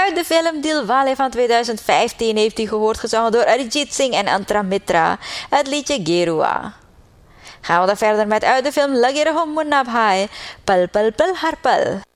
Uit de film Dilwale van 2015 heeft u gehoord gezongen door Arijit Singh en Antra Mitra, het liedje Gerua. Gaan we dan verder met uit de film Lagi Raho Munna Bhai, Pal Pal Pal Har Pal.